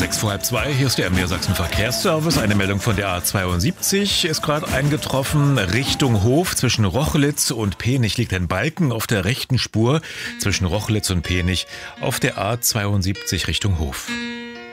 vor halb zwei, hier ist der MDR Sachsen Verkehrsservice. Eine Meldung von der A72 ist gerade eingetroffen. Richtung Hof zwischen Rochlitz und Penich liegt ein Balken auf der rechten Spur zwischen Rochlitz und Penich auf der A72 Richtung Hof.